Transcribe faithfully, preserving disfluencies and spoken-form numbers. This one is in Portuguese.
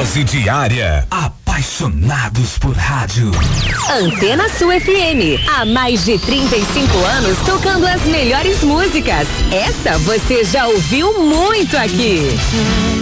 Dose diária. Apaixonados por rádio. Antena Sul F M. Há mais de trinta e cinco anos tocando as melhores músicas. Essa você já ouviu muito aqui.